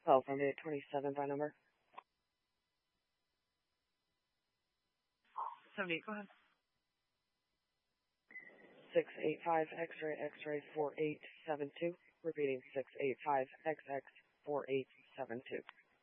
Oh, from 827 by number. 78, go ahead. 685 X-ray X-ray 4872. Repeating 685 XX 4872.